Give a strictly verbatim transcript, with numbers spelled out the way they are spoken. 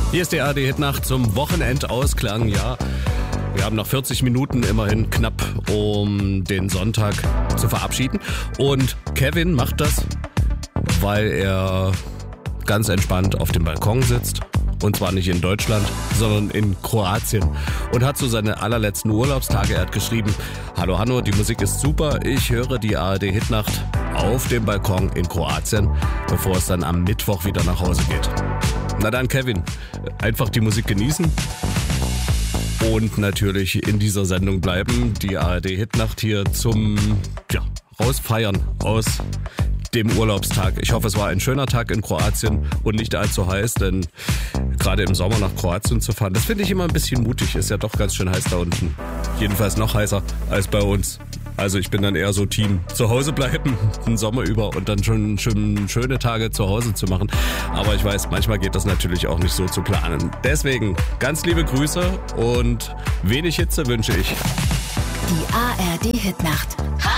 Hier ist die A R D-Hitnacht zum Wochenendausklang. Ja, wir haben noch vierzig Minuten immerhin knapp, um den Sonntag zu verabschieden. Und Kevin macht das, weil er ganz entspannt auf dem Balkon sitzt. Und zwar nicht in Deutschland, sondern in Kroatien. Und hat so seine allerletzten Urlaubstage. Er hat geschrieben: Hallo Hanno, die Musik ist super. Ich höre die A R D-Hitnacht auf dem Balkon in Kroatien, bevor es dann am Mittwoch wieder nach Hause geht. Na dann, Kevin, einfach die Musik genießen und natürlich in dieser Sendung bleiben. Die A R D-Hitnacht hier zum ja, Rausfeiern aus dem Urlaubstag. Ich hoffe, es war ein schöner Tag in Kroatien und nicht allzu heiß, denn gerade im Sommer nach Kroatien zu fahren, das finde ich immer ein bisschen mutig. Ist ja doch ganz schön heiß da unten. Jedenfalls noch heißer als bei uns. Also ich bin dann eher so Team zu Hause bleiben, den Sommer über und dann schon, schon schöne Tage zu Hause zu machen. Aber ich weiß, manchmal geht das natürlich auch nicht so zu planen. Deswegen ganz liebe Grüße und wenig Hitze wünsche ich. Die A R D-Hitnacht.